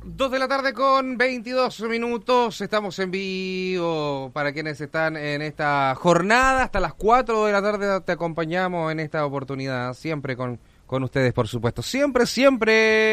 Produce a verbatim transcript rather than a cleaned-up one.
Dos de la tarde con veintidós minutos, estamos en vivo para quienes están en esta jornada, hasta las cuatro de la tarde te acompañamos en esta oportunidad, siempre con, con ustedes por supuesto, siempre, siempre.